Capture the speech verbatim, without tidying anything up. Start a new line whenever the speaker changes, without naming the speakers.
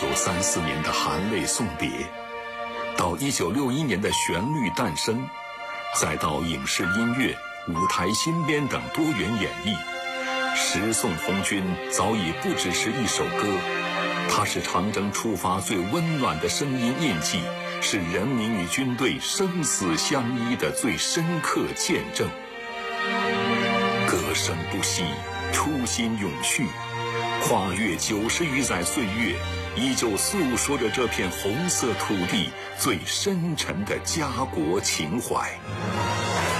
三四年的含泪送别，到一九六一年的旋律诞生，再到影视音乐、舞台新编等多元演绎，十送红军早已不只是一首歌，它是长征出发最温暖的声音印记，是人民与军队生死相依的最深刻见证。歌声不息，初心永续，跨越九十余载岁月，依旧诉说着这片红色土地最深沉的家国情怀。